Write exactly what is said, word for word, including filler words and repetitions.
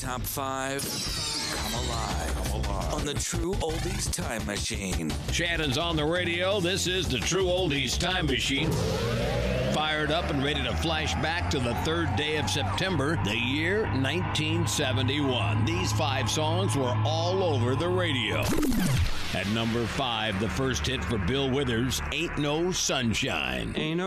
top five come alive, come alive on the True Oldies Time Machine. Shannon's on the radio. This is the True Oldies Time Machine. Fired up and ready to flash back to the third day of September, the year nineteen seventy-one. These five songs were all over the radio. At number five, the first hit for Bill Withers, Ain't No Sunshine. Ain't no